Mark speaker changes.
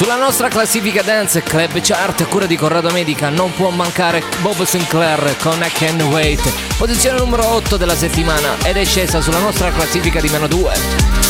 Speaker 1: Sulla nostra classifica Dance Club Chart, cura di Corrado Medica, non può mancare Bob Sinclair con I Can't Wait, posizione numero 8 della settimana ed è scesa sulla nostra classifica di -2.